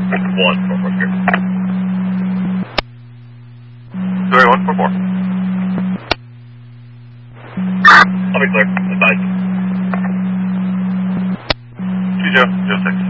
144 here. 144. I'll be clear. Advise. 2006.